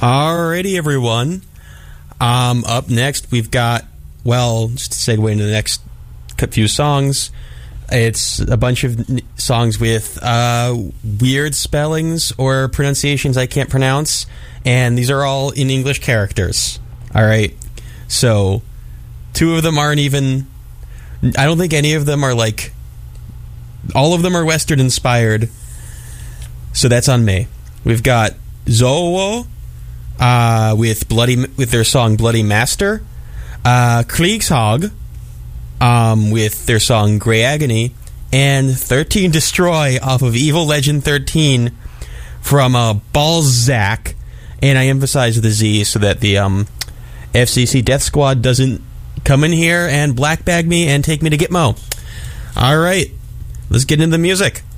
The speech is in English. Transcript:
Alrighty, everyone. Up next, we've got, well, just to segue into the next few songs, it's a bunch of songs with weird spellings or pronunciations I can't pronounce, and these are all in English characters. Alright, so two of them aren't even, I don't think any of them are like, all of them are Western inspired, so that's on me. We've got Zoo with their song Bloody Master, Kriegshog with their song Grey Agony, and 13 Destroy off of Evil Legend 13 from Balzac, and I emphasize the Z so that the FCC Death Squad doesn't come in here and black bag me and take me to Gitmo. Alright, let's get into the music.